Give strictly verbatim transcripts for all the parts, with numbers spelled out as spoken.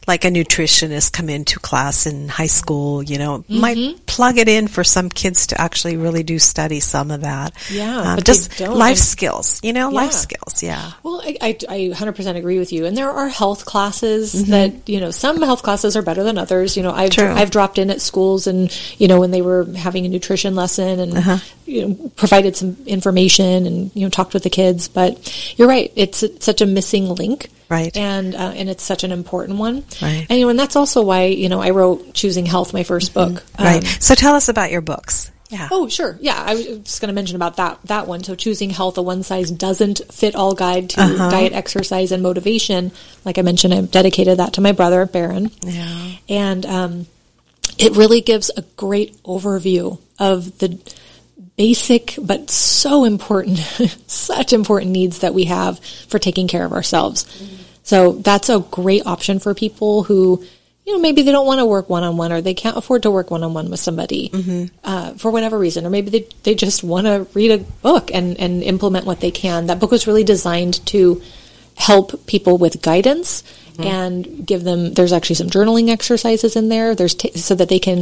like a nutritionist come into class in high school, you know, Mm-hmm. might plug it in for some kids to actually really do study some of that. Yeah, Um, but just they don't. life And- skills, you know, Yeah. life skills. Yeah. Well, I, I, I one hundred percent agree with you. And there are health classes that, you know, some health classes are better than others. You know, I've, True. I've dropped in at schools and, you know, when they were having a nutrition lesson and, you know, provided some information and, you know, talked with the kids. But you're right. It's, it's such a missing link. Right. And, uh, and it's such an important one. Right. And, you know, and that's also why, you know, I wrote Choosing Health, my first book. Right. Um, So tell us about your books. Yeah. Oh, sure. Yeah, I was just going to mention about that that one. So, Choosing Health, a one-size-doesn't-fit-all guide to Uh-huh. diet, exercise, and motivation. Like I mentioned, I've dedicated that to my brother, Barron. Yeah. And um, it really gives a great overview of the basic but so important, such important needs that we have for taking care of ourselves. So, that's a great option for people who, you know, maybe they don't want to work one-on-one or they can't afford to work one-on-one with somebody uh, for whatever reason. Or maybe they, they just want to read a book and, and implement what they can. That book was really designed to help people with guidance and give them, there's actually some journaling exercises in there. There's t- so that they can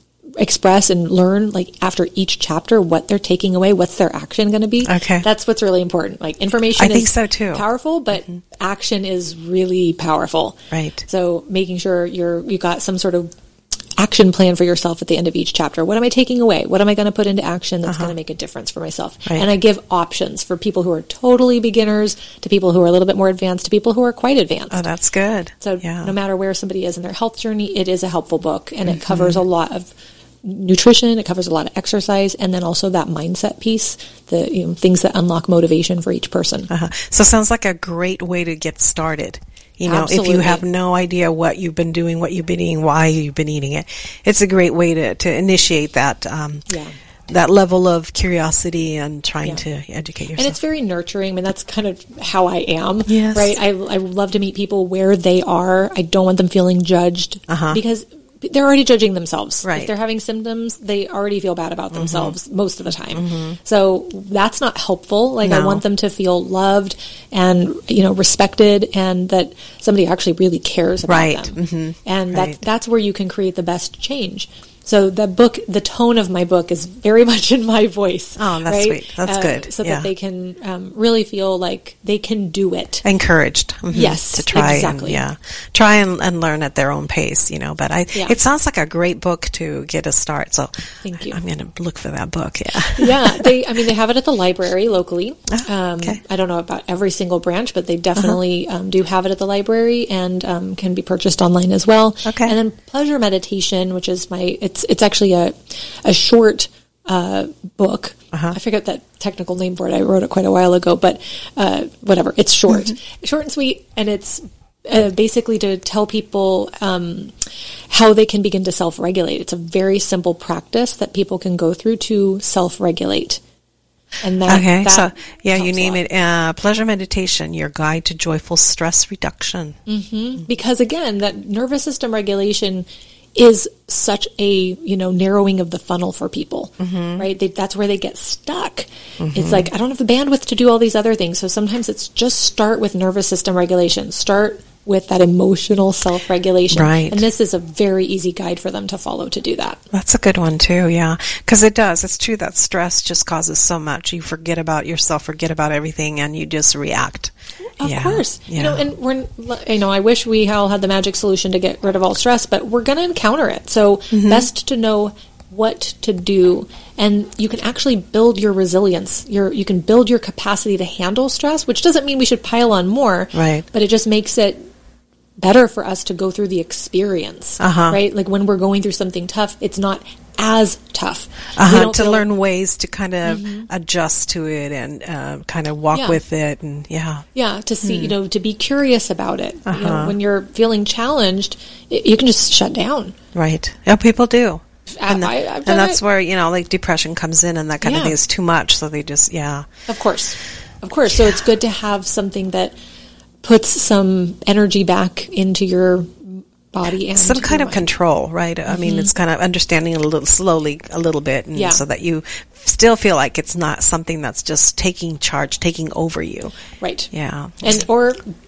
express and learn, like, after each chapter what they're taking away, what's their action going to be. Okay. That's what's really important. Like, information I think is so, too. powerful, but action is really powerful. Right. So making sure you're you got some sort of action plan for yourself at the end of each chapter. What am I taking away? What am I going to put into action that's going to make a difference for myself? Right. And I give options for people who are totally beginners, to people who are a little bit more advanced, to people who are quite advanced. Oh, that's good. So yeah. no matter where somebody is in their health journey, it is a helpful book, and it covers a lot of nutrition, it covers a lot of exercise, and then also that mindset piece, the you know, things that unlock motivation for each person. Uh-huh. So it sounds like a great way to get started. You know, Absolutely. if you have no idea what you've been doing, what you've been eating, why you've been eating it, it's a great way to, to initiate that um, Yeah. that level of curiosity and trying Yeah. to educate yourself. And it's very nurturing. I mean, that's kind of how I am, Yes. right? I, I love to meet people where they are. I don't want them feeling judged Uh-huh. because they're already judging themselves. Right. If they're having symptoms, they already feel bad about themselves mm-hmm. most of the time. Mm-hmm. So that's not helpful. Like, No. I want them to feel loved and, you know, respected, and that somebody actually really cares about Right. them. Mm-hmm. And Right. that's, that's where you can create the best change. So the book, the tone of my book is very much in my voice. Oh, that's right? sweet. That's Uh, good. So Yeah. that they can um, really feel like they can do it. Encouraged. Mhm. Yes, to try exactly. and, yeah, try and, and learn at their own pace, you know, but I, Yeah. it sounds like a great book to get a start. So Thank you. I'm going to look for that book. Yeah. Yeah, they. I mean, they have it at the library locally. Ah, Um, okay. I don't know about every single branch, but they definitely um, do have it at the library, and um, can be purchased online as well. Okay. And then Pleasure Meditation, which is my. It's it's actually a a short uh, book. Uh-huh. I forget that technical name for it. I wrote it quite a while ago, but uh, whatever. It's short, Mm-hmm. short and sweet, and it's. Uh, basically to tell people um, how they can begin to self-regulate. It's a very simple practice that people can go through to self-regulate. And that, Okay, that so yeah, you helps a name lot. it uh, Pleasure Meditation, your guide to joyful stress reduction. Mm-hmm. Because again, that nervous system regulation is such a, you know, narrowing of the funnel for people, Mm-hmm. right? They, that's where they get stuck. It's like, I don't have the bandwidth to do all these other things. So sometimes it's just start with nervous system regulation. Start with that emotional self-regulation. Right. And this is a very easy guide for them to follow to do that. That's a good one too, yeah. Because it does. It's true that stress just causes so much. You forget about yourself, forget about everything, and you just react. Of Yeah, course. yeah. You know, and we're, you know, I wish we all had the magic solution to get rid of all stress, but we're going to encounter it. So Mm-hmm. best to know what to do, and you can actually build your resilience. Your, you can build your capacity to handle stress, which doesn't mean we should pile on more, Right. but it just makes it better for us to go through the experience, Uh-huh. right? Like when we're going through something tough, it's not as tough. We Uh-huh, don't to feel- learn ways to kind of adjust to it and uh, kind of walk Yeah. with it, and yeah. Yeah, to see, you know, to be curious about it. You know, Uh-huh. when you're feeling challenged, y- you can just shut down. Right. Yeah, people do. I- And, the- I- I've and done that's it. where, you know, like depression comes in and that kind of Yeah. thing is too much. So they just, yeah. Of course. Of course. So it's good to have something that puts some energy back into your body and Some your kind of mind. control, right? I mean, it's kind of understanding a little slowly, a little bit, and Yeah. so that you still feel like it's not something that's just taking charge, taking over you. Right. Yeah. And or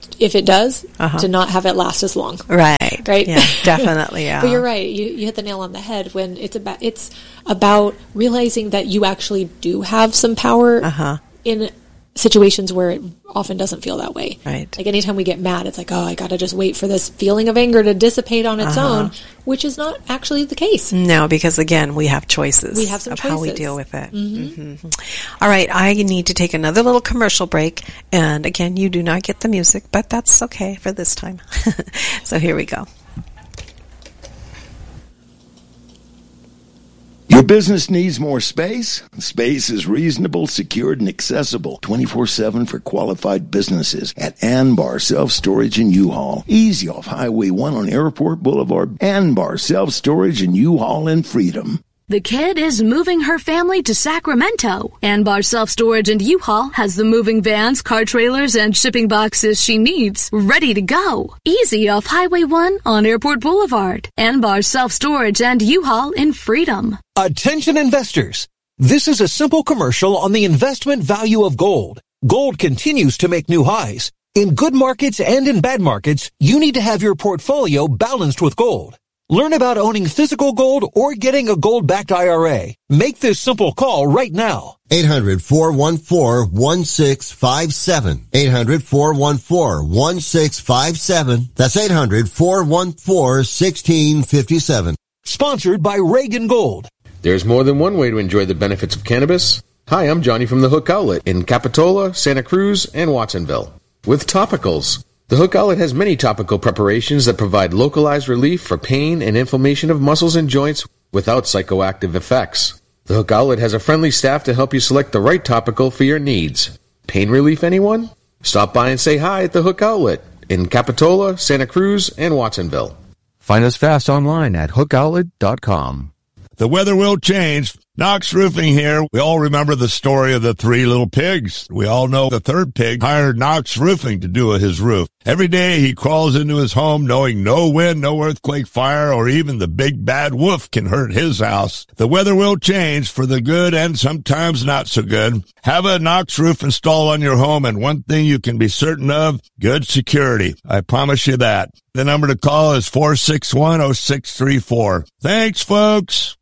if it does, uh-huh. to not have it last as long. Right. Right. Yeah, definitely. Yeah. But you're right. You, you hit the nail on the head when it's about, it's about realizing that you actually do have some power uh-huh. in situations where it often doesn't feel that way. Right. Like anytime we get mad, it's like, oh, I got to just wait for this feeling of anger to dissipate on its uh-huh. own, which is not actually the case. No, because again, we have choices. We have some of choices. how we deal with it. Mm-hmm. Mm-hmm. All right, I need to take another little commercial break, and again, you do not get the music, but that's okay for this time. So here we go. Your business needs more space? Space is reasonable, secured, and accessible twenty-four seven for qualified businesses at Anbar Self-Storage and U-Haul. Easy off Highway one on Airport Boulevard. Anbar Self-Storage and U-Haul in Freedom. The kid is moving her family to Sacramento. Anbar Self-Storage and U-Haul has the moving vans, car trailers, and shipping boxes she needs ready to go. Easy off Highway one on Airport Boulevard. Anbar Self-Storage and U-Haul in Freedom. Attention investors. This is a simple commercial on the investment value of gold. Gold continues to make new highs. In good markets and in bad markets, you need to have your portfolio balanced with gold. Learn about owning physical gold or getting a gold-backed I R A. Make this simple call right now. eight hundred, four one four, one six five seven. eight hundred, four one four, one six five seven. That's eight hundred, four one four, one six five seven. Sponsored by Reagan Gold. There's more than one way to enjoy the benefits of cannabis. Hi, I'm Johnny from the Hook Outlet in Capitola, Santa Cruz, and Watsonville. With topicals. The Hook Outlet has many topical preparations that provide localized relief for pain and inflammation of muscles and joints without psychoactive effects. The Hook Outlet has a friendly staff to help you select the right topical for your needs. Pain relief, anyone? Stop by and say hi at the Hook Outlet in Capitola, Santa Cruz, and Watsonville. Find us fast online at hook outlet dot com. The weather will change. Knox Roofing here. We all remember the story of the three little pigs. We all know the third pig hired Knox Roofing to do his roof. Every day he crawls into his home knowing no wind, no earthquake, fire, or even the big bad wolf can hurt his house. The weather will change for the good and sometimes not so good. Have a Knox roof installed on your home, and one thing you can be certain of, good security. I promise you that. The number to call is four six one, oh six three four. Thanks, folks.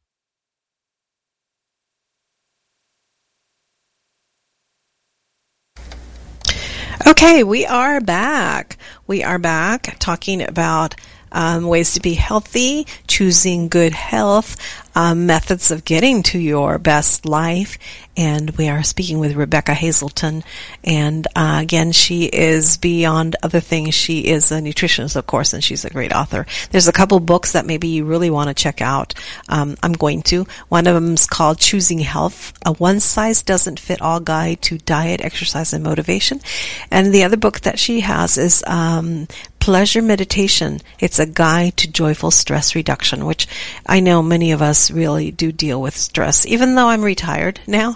Okay, we are back. We are back talking about um, ways to be healthy, choosing good health, um, methods of getting to your best life. And we are speaking with Rebecca Hazelton. And uh, again, she is, beyond other things, she is a nutritionist, of course, and she's a great author. There's a couple books that maybe you really want to check out. Um, I'm going to. One of them is called Choosing Health, a one-size-doesn't-fit-all guide to diet, exercise, and motivation. And the other book that she has is um, Pleasure Meditation. It's a guide to joyful stress reduction, which I know many of us really do deal with stress. Even though I'm retired now,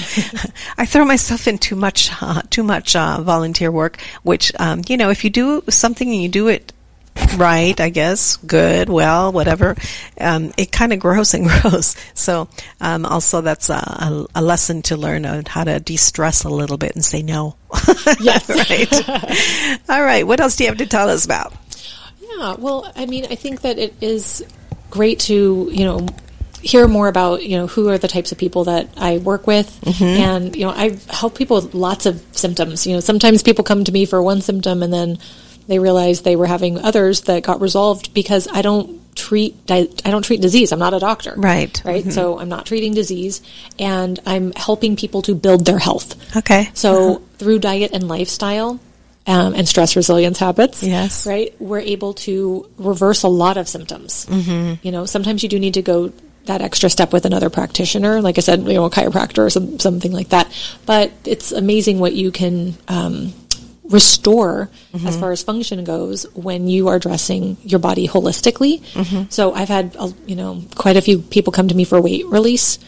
I throw myself in too much, uh, too much uh, volunteer work. Which, um, you know, if you do something and you do it right, I guess, good, well, whatever, um, it kind of grows and grows. So, um, also that's a, a, a lesson to learn on how to de-stress a little bit and say no. Yes. Right. All right. What else do you have to tell us about? Yeah. Well, I mean, I think that it is great to, you know, hear more about, you know, who are the types of people that I work with. Mm-hmm. And, you know, I help people with lots of symptoms. You know, sometimes people come to me for one symptom and then they realize they were having others that got resolved because I don't treat I don't treat disease. I'm not a doctor. Right. Right. Mm-hmm. So I'm not treating disease, and I'm helping people to build their health. Okay. So uh-huh. through diet and lifestyle um, and stress resilience habits, yes, right, we're able to reverse a lot of symptoms. Mm-hmm. You know, sometimes you do need to go that extra step with another practitioner, like I said, you know, a chiropractor or some, something like that. But it's amazing what you can um, restore mm-hmm. as far as function goes when you are addressing your body holistically. Mm-hmm. So I've had, you know, quite a few people come to me for weight release,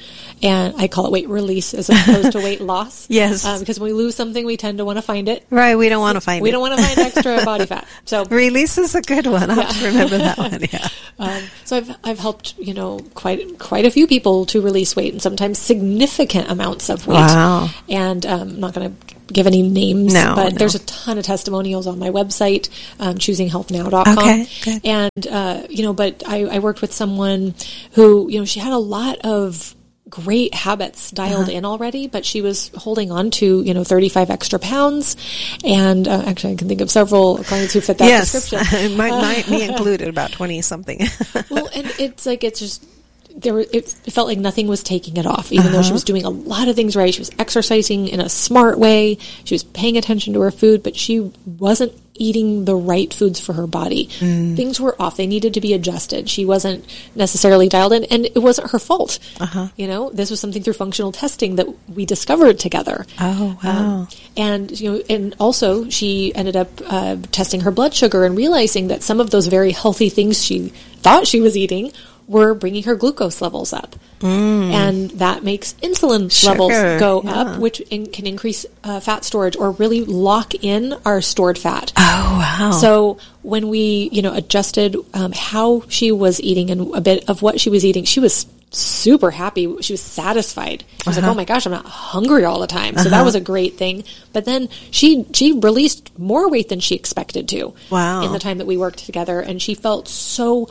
and I call it weight release as opposed to weight loss. Yes. Uh, because when we lose something, we tend to want to find it. Right, we don't want to find we it. We don't want to find extra body fat. So release is a good one. I'll Yeah. have to remember that one. Yeah. Um, so I've I've helped, you know, quite quite a few people to release weight, and sometimes significant amounts of weight. Wow. And um, I'm not going to give any names, No, but no. there's a ton of testimonials on my website, um, choosing health now dot com. Okay, good. And uh, you know, but I, I worked with someone who, you know, she had a lot of great habits dialed Uh-huh. in already, but she was holding on to, you know, thirty-five extra pounds. And uh, actually, I can think of several clients who fit that Yes, description. my, my, me included, about twenty something. Well, and it's like, it's just, there were, it felt like nothing was taking it off, even Uh-huh. though she was doing a lot of things right. She was exercising in a smart way. She was paying attention to her food, but she wasn't eating the right foods for her body. Mm. Things were off. They needed to be adjusted. She wasn't necessarily dialed in, and it wasn't her fault. Uh-huh. You know, this was something through functional testing that we discovered together. Oh, wow. Um, and, you know, and also she ended up uh, testing her blood sugar and realizing that some of those very healthy things she thought she was eating were bringing her glucose levels up. Mm. And that makes insulin Sugar, levels go yeah. up, which in, can increase uh, fat storage or really lock in our stored fat. Oh, wow. So when we, you know, adjusted um, how she was eating and a bit of what she was eating, she was super happy. She was satisfied. She was Uh-huh. like, oh my gosh, I'm not hungry all the time. So Uh-huh. that was a great thing. But then she she released more weight than she expected to. Wow. In the time that we worked together. And she felt so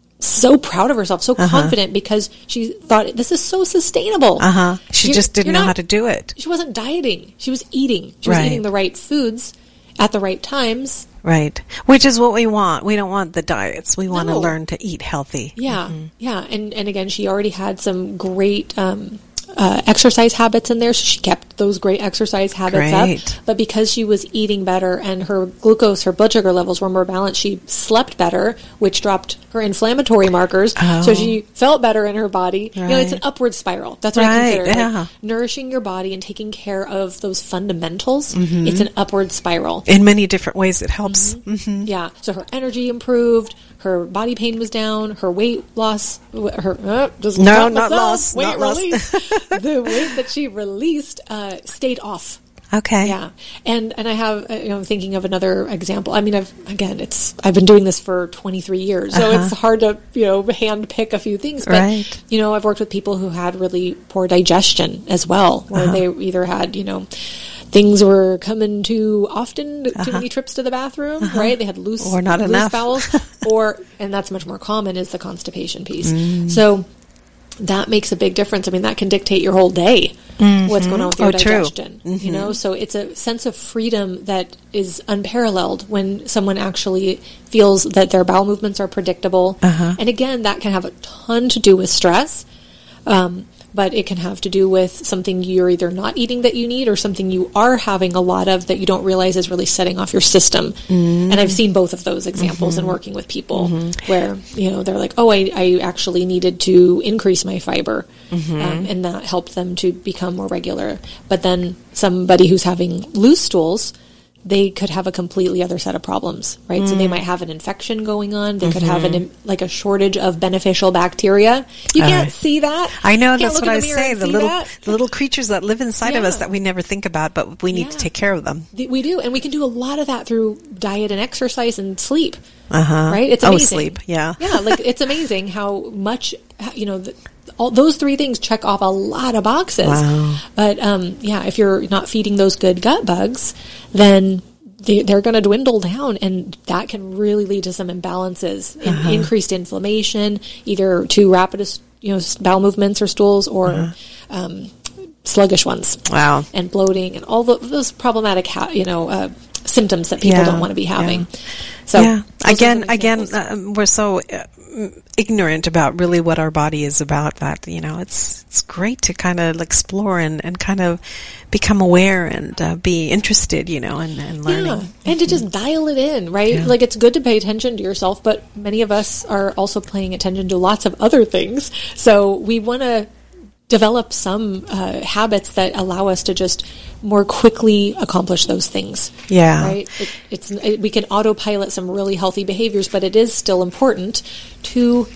so proud of herself, so Uh-huh. confident, because she thought, this is so sustainable. Uh-huh. She You're- just didn't you're know not- how to do it. She wasn't dieting. She was eating. She was Right. eating the right foods at the right times. Right. Which is what we want. We don't want the diets. We want to No. learn to eat healthy. Yeah, yeah, and and again, she already had some great um, uh, exercise habits in there, so she kept those great exercise habits Great. up. But because she was eating better and her glucose, her blood sugar levels were more balanced, she slept better, which dropped her inflammatory markers. Oh. So she felt better in her body. You know, it's an Right. upward spiral. That's what I Right, consider it. Like, yeah. nourishing your body and taking care of those fundamentals. Mm-hmm. It's an upward spiral. In many different ways, it helps. Mm-hmm. Yeah, so her energy improved, her body pain was down, her weight loss, her uh, just No, got not myself, loss, weight not loss. release. The weight that she released uh, stayed off. Okay. Yeah, and and I have uh, you know thinking of another example. I mean, I've again, it's I've been doing this for twenty-three years, so Uh-huh. it's hard to you know hand pick a few things. But Right. you know, I've worked with people who had really poor digestion as well, where Uh-huh. they either had you know. Things were coming too often, too Uh-huh. many trips to the bathroom, right? They had loose, Or not loose enough. bowels, or, and that's much more common, is the constipation piece. So that makes a big difference. I mean, that can dictate your whole day, what's going on with your Oh, true. digestion. You know, so it's a sense of freedom that is unparalleled when someone actually feels that their bowel movements are predictable. Uh-huh. And again, that can have a ton to do with stress. Um, but it can have to do with something you're either not eating that you need or something you are having a lot of that you don't realize is really setting off your system. Mm. And I've seen both of those examples mm-hmm. in working with people mm-hmm. where, you know, they're like, oh, I, I actually needed to increase my fiber. Mm-hmm. Um, and that helped them to become more regular. But then somebody who's having loose stools, they could have a completely other set of problems, right? Mm. So they might have an infection going on. They mm-hmm. could have an like a shortage of beneficial bacteria. You can't uh, see that. I know, you that's what I say. The little that. the little creatures that live inside yeah. of us that we never think about, but we need yeah. to take care of them. We do, and we can do a lot of that through diet and exercise and sleep. Uh-huh. Right? It's amazing. Oh, sleep, yeah. Yeah, like it's amazing how much, you know, the, all those three things check off a lot of boxes. Wow. But um, yeah, if you're not feeding those good gut bugs, then they, they're going to dwindle down, and that can really lead to some imbalances, uh-huh. in, increased inflammation, either too rapid, you know, bowel movements or stools, or uh-huh. um, sluggish ones. Wow. And bloating, and all the, those problematic, ha- you know, uh, symptoms that people yeah. don't want to be having. Yeah. So yeah. again, again, uh, we're so uh, ignorant about really what our body is about that, you know, it's it's great to kind of explore and, and kind of become aware and uh, be interested, you know, and, and learning. Yeah. And to just dial it in, right? Yeah. Like, it's good to pay attention to yourself, but many of us are also paying attention to lots of other things. So we want to develop some uh, habits that allow us to just more quickly accomplish those things. Yeah. Right? It, it's it, we can autopilot some really healthy behaviors, but it is still important to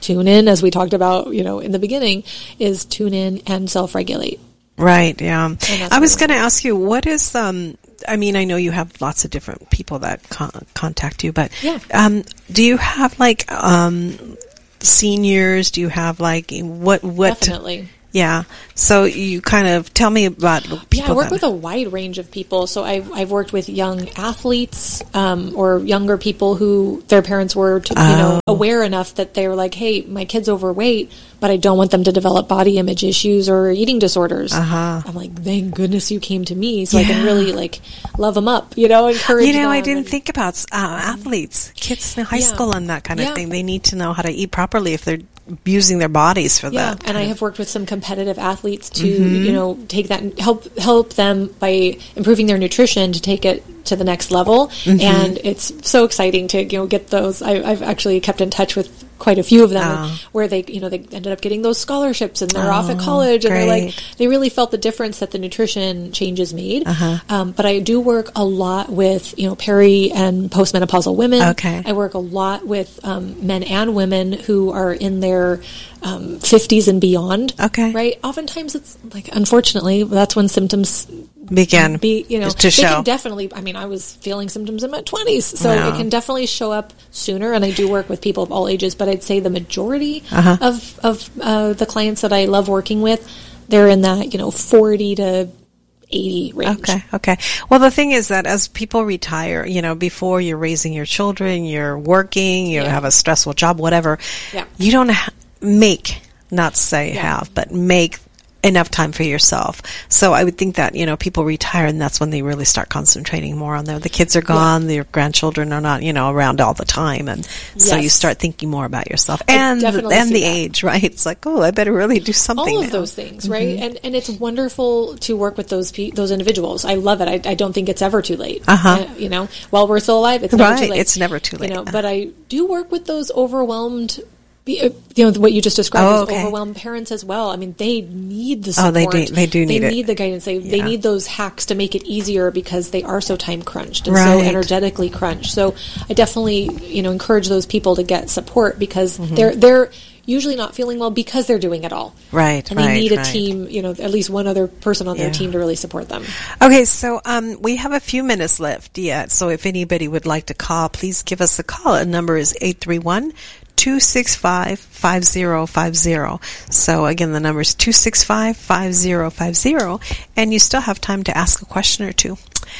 tune in, as we talked about, you know, in the beginning, is tune in and self-regulate. Right, yeah. I was really going to ask you, what is, um, I mean, I know you have lots of different people that con- contact you, but Yeah. um, do you have like um, seniors? Do you have like, what, what? Definitely. Yeah. So you kind of tell me about people. Yeah, I work that, with a wide range of people. So I've, I've worked with young athletes um, or younger people who their parents were, to, you know, aware enough that they were like, hey, my kid's overweight, but I don't want them to develop body image issues or eating disorders. Uh-huh. I'm like, thank goodness you came to me so I can really like love them up, you know, encourage You know, them. I didn't and- think about uh, athletes, kids in high Yeah. school and that kind of Yeah. thing. They need to know how to eat properly if they're using their bodies for Yeah, that. and I have worked with some competitive athletes to, Mm-hmm. you know, take that and help help them by improving their nutrition to take it to the next level. Mm-hmm. And it's so exciting to, you know, get those. I, I've actually kept in touch with quite a few of them Oh. where they, you know, they ended up getting those scholarships and they're off at Oh, college and they're like, great. they really felt the difference that the nutrition changes made. Uh-huh. Um, but I do work a lot with, you know, peri and postmenopausal women. Okay. I work a lot with um, men and women who are in their um, fifties and beyond. Okay. Right? Oftentimes it's like, unfortunately, that's when symptoms Begin be, you know, to they show. can definitely, I mean, I was feeling symptoms in my twenties, so Wow. it can definitely show up sooner, and I do work with people of all ages, but I'd say the majority Uh-huh. of, of uh, the clients that I love working with, they're in that, you know, forty to eighty range. Okay, okay. Well, the thing is that as people retire, you know, before you're raising your children, you're working, you Yeah. have a stressful job, whatever, Yeah. you don't ha- make, not say Yeah. have, but make enough time for yourself. So I would think that, you know, people retire and that's when they really start concentrating more on their, the kids are gone, their grandchildren are not, you know, around all the time. And so you Yes. start thinking more about yourself I and, definitely and see the that. age, right? It's like, oh, I better really do something all of now. those things, right? And and it's wonderful to work with those pe- those individuals. I love it. I, I don't think it's ever too late. Uh-huh. Uh, you know, while we're still alive, it's never Right, too late. it's never too late. You know, but I do work with those overwhelmed. You know what you just described Oh, as okay. overwhelmed parents as well. I mean, they need the Oh, support. they do- they do need They it. need the guidance. They they Yeah. need those hacks to make it easier because they are so time crunched and so Right. energetically crunched. So I definitely you know encourage those people to get support because Mm-hmm. they're they're usually not feeling well because they're doing it all. Right, And they right, need a right. team, you know, at least one other person on their Yeah. team to really support them. Okay, so um, we have a few minutes left yet. So if anybody would like to call, please give us a call. The number is eight three one, two six five, five zero five zero. So again, the number is two six five, five zero five zero, and you still have time to ask a question or two.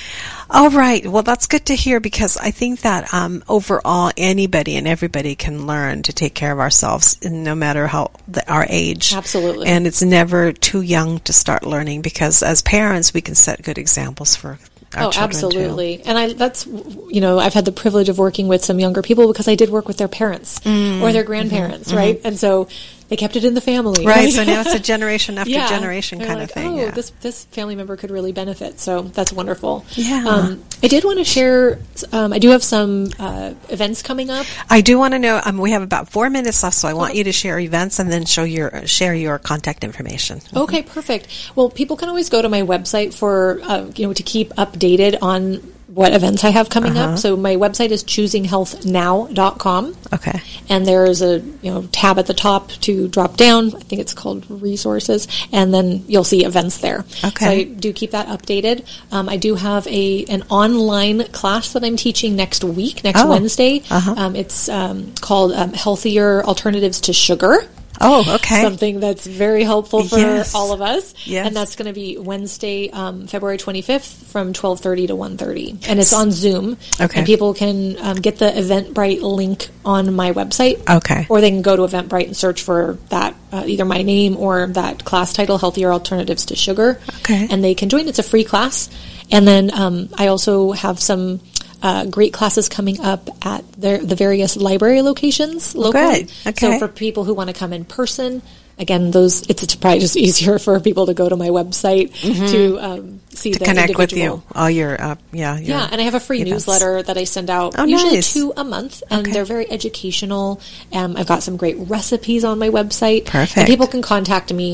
All right. Well, that's good to hear because I think that um, overall, anybody and everybody can learn to take care of ourselves, no matter how the, our age. Absolutely. And it's never too young to start learning because as parents, we can set good examples for our Oh, children absolutely. And I that's you know, I've had the privilege of working with some younger people because I did work with their parents Mm. or their grandparents, Mm-hmm. right? And so they kept it in the family. too. Right. So now it's a generation after Yeah. generation They're kind like, of thing. Oh, yeah. this this family member could really benefit. So that's wonderful. Yeah. Um, I did want to share. Um, I do have some uh, events coming up. I do want to know. Um, we have about four minutes left, so I want you to share events and then show your share your contact information. Okay, perfect. Well, people can always go to my website for uh, you know to keep updated on what events I have coming Uh-huh. up. So my website is choosing health now dot com. Okay. And there's a you know tab at the top to drop down. I think it's called resources, and then you'll see events there. Okay. So I do keep that updated. Um, I do have a an online class that I'm teaching next week, next Oh. Wednesday. Uh-huh. Um, it's um, called um, Healthier Alternatives to Sugar. Oh, okay. Something that's very helpful for Yes. all of us. Yes. And that's going to be Wednesday, um, February twenty-fifth from twelve thirty to one thirty. And it's on Zoom. Okay. And people can um, get the Eventbrite link on my website. Okay. Or they can go to Eventbrite and search for that, uh, either my name or that class title, Healthier Alternatives to Sugar. Okay. And they can join. It's a free class. And then um, I also have some uh, great classes coming up at their, the various library locations locally. Good. Okay. So for people who want to come in person, again, those it's, it's probably just easier for people to go to my website to um, see to the connect with individual. you. All your, uh, yeah. Your Yeah, and I have a free events. newsletter that I send out, Oh, usually nice. two a month, and Okay. they're very educational. Um, I've got some great recipes on my website. Perfect. And people can contact me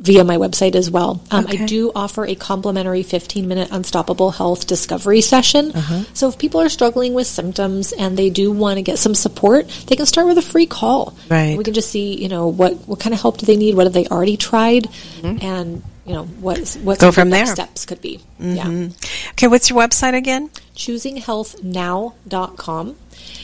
via my website as well. Um, Okay. I do offer a complimentary fifteen-minute Unstoppable Health Discovery session. Uh-huh. So if people are struggling with symptoms and they do want to get some support, they can start with a free call. Right. We can just see, you know, what, what kind of help do they need? What have they already tried? And, you know, what what Go some from good next there. steps could be. Yeah. Mm-hmm. Okay, what's your website again? choosing health now dot com.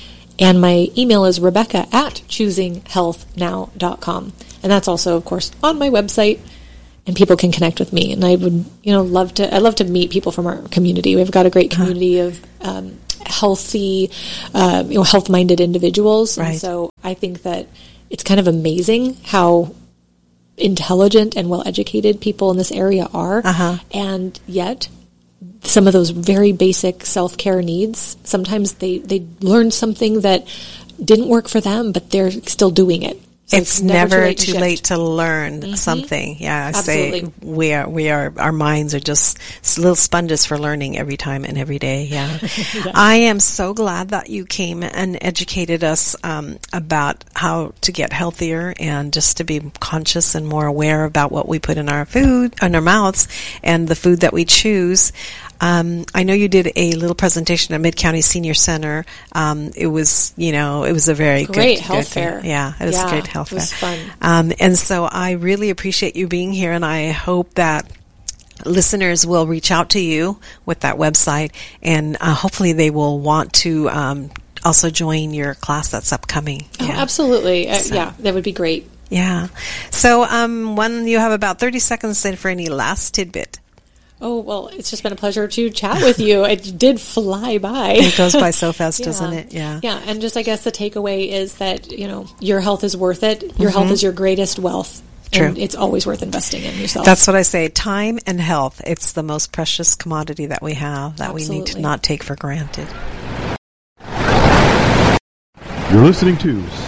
And my email is Rebecca at choosing health now dot com. And that's also, of course, on my website. And people can connect with me. And I would, you know, love to, I love to meet people from our community. We've got a great community of um, healthy, uh, you know, health-minded individuals. Right. And so I think that it's kind of amazing how intelligent and well-educated people in this area are. Uh-huh. And yet, some of those very basic self-care needs, sometimes they, they learned something that didn't work for them, but they're still doing it. So It's, never to too shift. late to learn something. Yeah, I Absolutely. say we are, we are, our minds are just little sponges for learning every time and every day. Yeah. I am so glad that you came and educated us um, about how to get healthier and just to be conscious and more aware about what we put in our food, in our mouths, and the food that we choose. Um, I know you did a little presentation at Mid-County Senior Center. Um, it was, you know, it was a very Great good, health good thing. fair. Yeah, it was Yeah, a great health it was fair. fun. Um, and so I really appreciate you being here, and I hope that listeners will reach out to you with that website, and uh, hopefully they will want to um, also join your class that's upcoming. Oh, Yeah. absolutely. Uh, So- yeah, that would be great. Yeah. So um, when you have about thirty seconds then for any last tidbit. Oh, well, it's just been a pleasure to chat with you. It did fly by. It goes by so fast, Yeah. doesn't it? Yeah. Yeah, and just I guess the takeaway is that, you know, your health is worth it. Your health is your greatest wealth. True. And it's always worth investing in yourself. That's what I say. Time and health. It's the most precious commodity that we have that we need to Absolutely. not take for granted. You're listening to